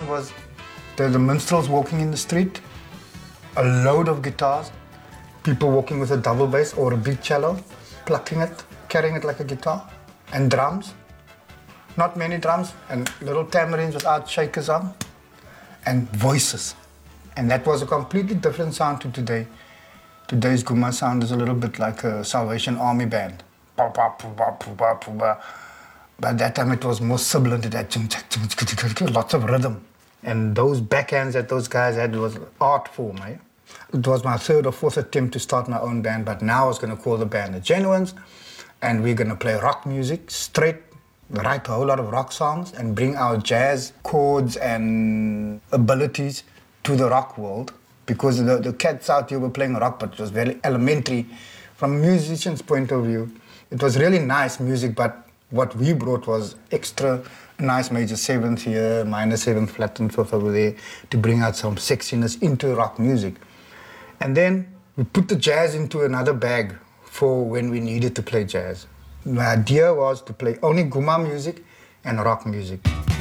was the minstrels walking in the street, a load of guitars, people walking with a double bass or a big cello, plucking it, carrying it like a guitar, and drums. Not many drums, and little tamarins without shakers on, and voices. And that was a completely different sound to today. Today's Guma sound is a little bit like a Salvation Army band. By that time it was more sibilant, it had lots of rhythm. And those backhands that those guys had was art form, eh? It was my third or fourth attempt to start my own band, but now I was going to call the band the Genuines, and we're going to play rock music, straight, write a whole lot of rock songs, and bring our jazz chords and abilities to the rock world. Because the cats out here were playing rock, but it was very elementary. From a musician's point of view, it was really nice music, but what we brought was extra nice major seventh here, minor seventh flat and fifth over there, to bring out some sexiness into rock music. And then we put the jazz into another bag for when we needed to play jazz. The idea was to play only Guma music and rock music.